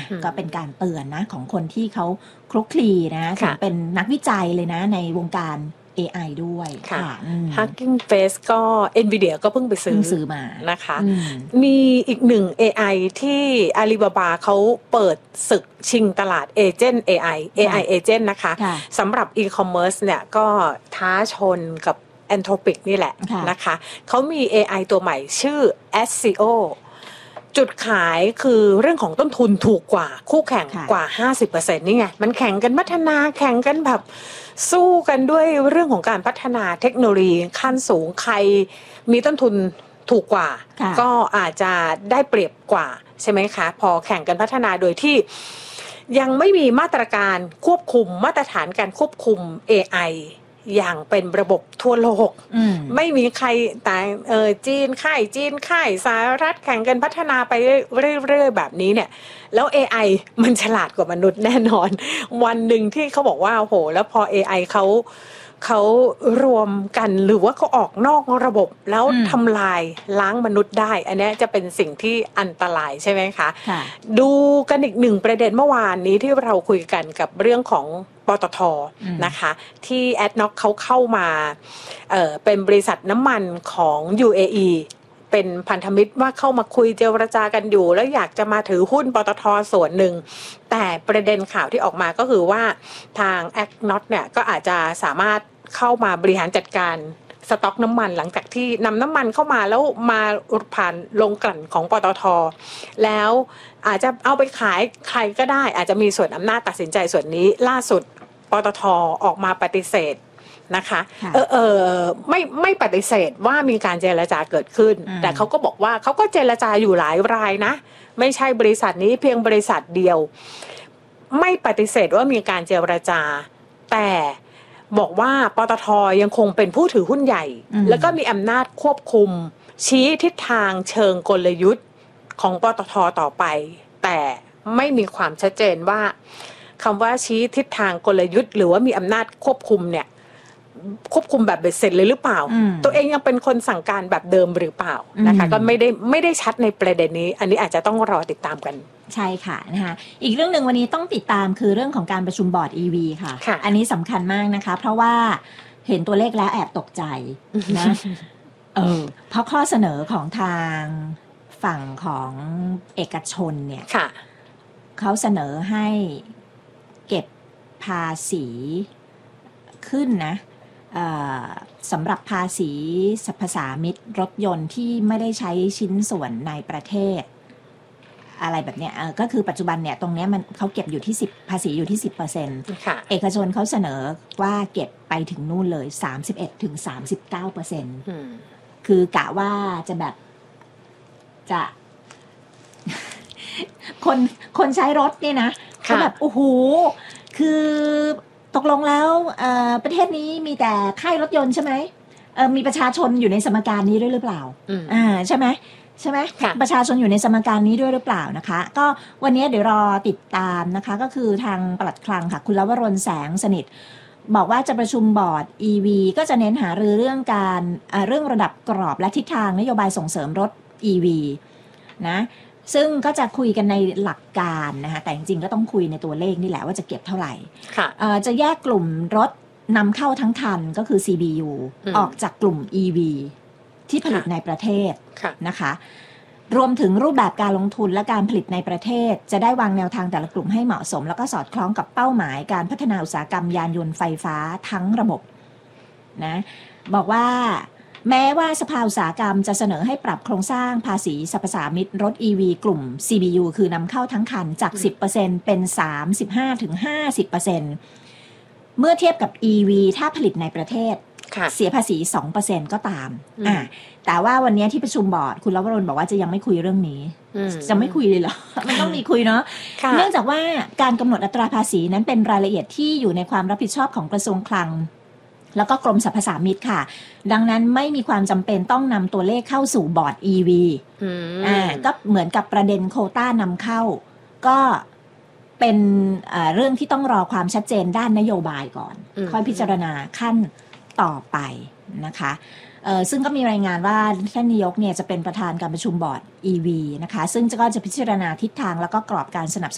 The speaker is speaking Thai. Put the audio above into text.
ก็เป็นการเตือนนะของคนที่เขาคลุกคลีนะถึงเป็นนักวิจัยเลยนะในวงการ AI ด้วยค่ะ Hugging Face ก็ Nvidia ก็เพิ่งไปซื้อมานะคะมีอีกหนึ่ง AI ที่ Alibaba เขาเปิดศึกชิงตลาดเอเจนต์ AI Agent นะคะสำหรับ e-commerce เนี่ยก็ท้าชนกับ Anthropic นี่แหละนะคะเขามี AI ตัวใหม่ชื่อ SEO จุดขายคือเรื่องของต้นทุนถูกกว่าคู่แข่งกว่า 50% นี่ไงมันแข่งกันพัฒนาแข่งกันแบบสู้กันด้วยเรื่องของการพัฒนาเทคโนโลยีขั้นสูงใครมีต้นทุนถูกกว่าก็อาจจะได้เปรียบกว่าใช่ไหมคะพอแข่งกันพัฒนาโดยที่ยังไม่มีมาตรการควบคุมมาตรฐานการควบคุม AIอย่างเป็นระบบทั่วโลกไม่มีใครแต่จีนค่ายสหรัฐแข่งกันพัฒนาไปเรื่อยๆแบบนี้เนี่ยแล้ว AI มันฉลาดกว่ามนุษย์แน่นอนวันหนึ่งที่เขาบอกว่าโหแล้วพอ AI เขารวมกันหรือว่าเขาออกนอกระบบแล้วทำลายล้างมนุษย์ได้อันนี้จะเป็นสิ่งที่อันตรายใช่ไหมคะดูกันอีกหนึ่งประเด็นเมื่อวานนี้ที่เราคุยกันกับเรื่องของปตท.นะคะที่ ADNOC เขาเข้ามาเป็นบริษัทน้ำมันของ UAE เป็นพันธมิตรว่าเข้ามาคุยเจรจากันอยู่แล้วอยากจะมาถือหุ้นปตท.ส่วนหนึ่งแต่ประเด็นข่าวที่ออกมาก็คือว่าทาง ADNOC เนี่ยก็อาจจะสามารถเข้ามาบริหารจัดการสต็อกน้ำมันหลังจากที่นำน้ำมันเข้ามาแล้วมาผ่านโรงกลั่นของปตท.แล้วอาจจะเอาไปขายใครก็ได้อาจจะมีส่วนอำนาจตัดสินใจส่วนนี้ล่าสุดปตท.ออกมาปฏิเสธนะคะไม่ปฏิเสธว่ามีการเจรจาเกิดขึ้นแต่เขาก็บอกว่าเขาก็เจรจาอยู่หลายรายนะไม่ใช่บริษัทนี้เพียงบริษัทเดียวไม่ปฏิเสธว่ามีการเจรจาแต่บอกว่าปตท.ยังคงเป็นผู้ถือหุ้นใหญ่แล้วก็มีอำนาจควบคุมชี้ทิศทางเชิงกลยุทธ์ของปตท.ต่อไปแต่ไม่มีความชัดเจนว่าคำว่าชี้ทิศทางกลยุทธ์หรือว่ามีอำนาจควบคุมเนี่ยควบคุมแบบเบ็ดเสร็จเลยหรือเปล่าตัวเองยังเป็นคนสั่งการแบบเดิมหรือเปล่านะคะก็ไม่ได้ชัดในประเด็นนี้อันนี้อาจจะต้องรอติดตามกันใช่ค่ะนะคะอีกเรื่องหนึ่งวันนี้ต้องติดตามคือเรื่องของการประชุมบอร์ด EV ค่ะอันนี้สำคัญมากนะคะเพราะว่าเห็นตัวเลขแล้วแอบตกใจนะเพราะข้อเสนอของทางฝั่งของเอกชนเนี่ยเขาเสนอให้เก็บภาษีขึ้นนะสำหรับภาษีสรรพสามิตรถยนต์ที่ไม่ได้ใช้ชิ้นส่วนในประเทศอะไรแบบเนี้ยก็คือปัจจุบันเนี่ยตรงเนี้ยมันเขาเก็บอยู่ที่10ภาษีอยู่ที่ 10% เอกชนเขาเสนอว่าเก็บไปถึงนู่นเลย 31-39% คือกะว่าจะแบบจะคนใช้รถเนี่ยนะก็แบบโอ้โหคือตกลงแล้วประเทศนี้มีแต่ค่ายรถยนต์ใช่ไหมมีประชาชนอยู่ในสมการนี้ด้วยหรือเปล่าใช่ไหมประชาชนอยู่ในสมการนี้ด้วยหรือเปล่านะคะก็วันนี้เดี๋ยวรอติดตามนะคะก็คือทางปลัดคลังค่ะคุณลวรนแสงสนิทบอกว่าจะประชุมบอร์ด EV ก็จะเน้นหารือเรื่องระดับกรอบและทิศทางนโยบายส่งเสริมรถ EV นะซึ่งก็จะคุยกันในหลักการนะคะแต่จริงๆก็ต้องคุยในตัวเลขนี่แหละว่าจะเก็บเท่าไหร่จะแยกกลุ่มรถนำเข้าทั้งคันก็คือ CBU ออกจากกลุ่ม EV ที่ผลิตในประเทศนะคะรวมถึงรูปแบบการลงทุนและการผลิตในประเทศจะได้วางแนวทางแต่ละกลุ่มให้เหมาะสมแล้วก็สอดคล้องกับเป้าหมายการพัฒนาอุตสาหกรรมยานยนต์ไฟฟ้าทั้งระบบนะบอกว่าแม้ว่าสภาอุตสาหกรรมจะเสนอให้ปรับโครงสร้างภาษีสรรพสามิตรถ EV กลุ่ม CBU คือนำเข้าทั้งคันจาก 10% เป็น 35-50% เมื่อเทียบกับ EV ถ้าผลิตในประเทศเสียภาษี 2% ก็ตามแต่ว่าวันนี้ที่ประชุมบอร์ดคุณลวรนบอกว่าจะยังไม่คุยเรื่องนี้จะไม่คุยเลยเหรอ มันต้องมีคุยเนาะเนื่องจากว่าการกำหนดอัตราภาษีนั้นเป็นรายละเอียดที่อยู่ในความรับผิดชอบของกระทรวงคลังแล้วก็กรมสรรพสามิตค่ะดังนั้นไม่มีความจำเป็นต้องนำตัวเลขเข้าสู่บอร์ด EV ก็เหมือนกับประเด็นโควต้านำเข้าก็เป็นเรื่องที่ต้องรอความชัดเจนด้านนโยบายก่อนค่อยพิจารณาขั้นต่อไปนะคะซึ่งก็มีรายงานว่าท่านนายกเนี่ยจะเป็นประธานการประชุมบอร์ด EV นะคะซึ่งก็จะพิจารณาทิศทางแล้วก็กรอบการสนับสนุน